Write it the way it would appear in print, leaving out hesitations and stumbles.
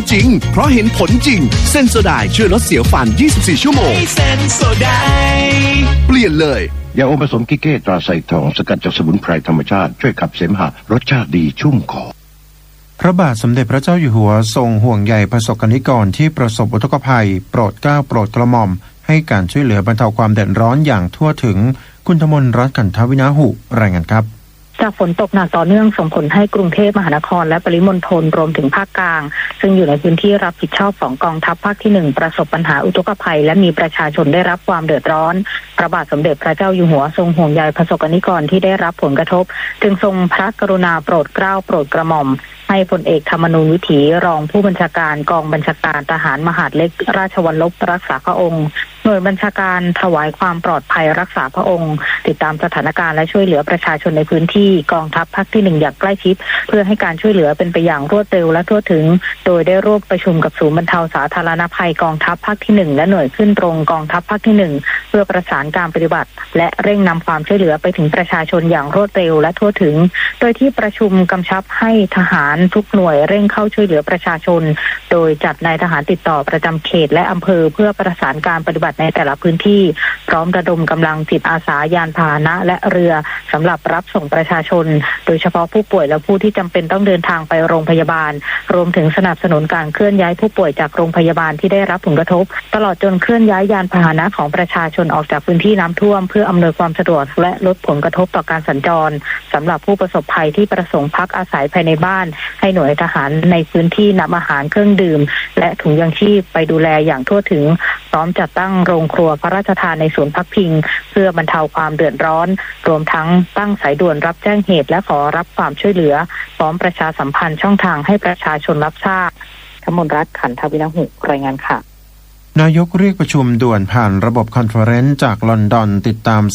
จริงเพราะเห็นผลจริงเซนโซไดช่วยลดเสียวฟัน24ชั่วโมงเซนโซไดเปลี่ยนเลยยาอมผสมกิเก้ตราไซทองสกัดจากสมุนไพรธรรมชาติช่วยขับเสมหะรสชาติดีชุ่มคอพระบาทสมเด็จพระเจ้าอยู่หัวทรงห่วงใยประสบกนิกรที่ประสบอุทกภัยโปรดเกล้าโปรดกระหม่อมให้การช่วยเหลือบรรเทาความเดือดร้อนอย่างทั่วถึงคุณธมนต์รัตน์ขันธวินาหุรายงานครับจากฝนตกหนักต่อเนื่องส่งผลให้กรุงเทพมหานครและปริมณฑลรวมถึงภาคกลางซึ่งอยู่ในพื้นที่รับผิดชอบของกองทัพภาคที่1ประสบปัญหาอุทกภัยและมีประชาชนได้รับความเดือดร้อนพระบาทสมเด็จพระเจ้าอยู่หัวทรงห่วงใยประสบกนิกรที่ได้รับผลกระทบจึงทรงพระกรุณาโปรดเกล้าโปรดกระหม่อมให้พลเอกธรรมนูญวิถีรองผู้บัญชาการกองบัญชาการทหารมหาดเล็กราชวัลลบรักษาพระองค์หน่วยบัญชาการถวายความปลอดภัยรักษาพระองค์ติดตามสถานการณ์และช่วยเหลือประชาชนในพื้นที่กองทัพภาคที่1อย่างใกล้ชิดเพื่อให้การช่วยเหลือเป็นไปอย่างรวดเร็วและทั่วถึงโดยได้ร่วมประชุมกับศูนย์บรรเทาสาธารณภัยกองทัพภาคที่1และหน่วยขึ้นตรงกองทัพภาคที่1เพื่อประสานการปฏิบัติและเร่งนำความช่วยเหลือไปถึงประชาชนอย่างรวดเร็วและทั่วถึงโดยที่ประชุมกำชับให้ทหารทุกหน่วยเร่งเข้าช่วยเหลือประชาชนโดยจัดนายทหารติดต่อประจำเขตและอำเภอเพื่อประสานการปฏิบัติในแต่ละพื้นที่พร้อมระดมกำลังจิตอาสายานพาหนะและเรือสำหรับรับส่งประชาชนโดยเฉพาะผู้ป่วยและผู้ที่จำเป็นต้องเดินทางไปโรงพยาบาลรวมถึงสนับสนุนการเคลื่อนย้ายผู้ป่วยจากโรงพยาบาลที่ได้รับผลกระทบตลอดจนเคลื่อนย้ายยานพาหนะของประชาชนออกจากพื้นที่น้ำท่วมเพื่ออำนวยความสะดวกและลดผลกระทบต่อการสัญจรสำหรับผู้ประสบภัยที่ประสงค์พักอาศัยภายในบ้านให้หน่วยทหารในพื้นที่นำอาหารเครื่องดื่มและถุงยางชีพไปดูแลอย่างทั่วถึงพร้อมจัดตั้งโรงครัวพระราชทานในศูนย์พักพิงเพื่อบรรเทาความเดือดร้อนรวมทั้งตั้งสายด่วนรับแจ้งเหตุและขอรับความช่วยเหลือพร้อมประชาสัมพันธ์ช่องทางให้ประชาชนรับทราบธมนต์รัตน์ขันธวินาหุรายงานค่ะนายกเรียกประชุมด่วนผ่านระบบคอนเฟอเรนซ์จากลอนดอนติดตาม